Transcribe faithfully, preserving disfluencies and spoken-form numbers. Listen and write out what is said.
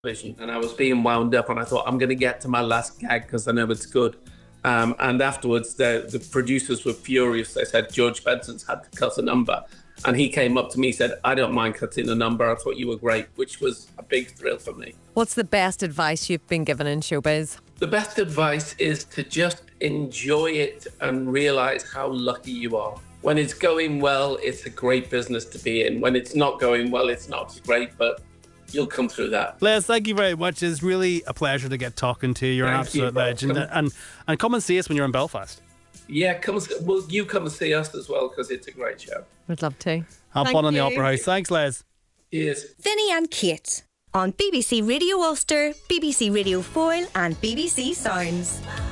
vision, and I was being wound up, and I thought I'm going to get to my last gag because I know it's good. Um, and afterwards, the, the producers were furious. They said George Benson's had to cut a number, and he came up to me and said, "I don't mind cutting a number. I thought you were great," which was a big thrill for me. What's the best advice you've been given in showbiz? The best advice is to just enjoy it and realise how lucky you are. When it's going well, it's a great business to be in. When it's not going well, it's not great, but you'll come through that. Les, thank you very much. It's really a pleasure to get talking to you. You're an Thank absolute you, legend. welcome. And, and come and see us when you're in Belfast. Yeah, come. and see- Well, you come and see us as well because it's a great show. I'd love to. Have Thank fun in the you. Opera House. Thanks, Les. Cheers. Vinny and Kate on B B C Radio Ulster, B B C Radio Foyle and B B C Sounds.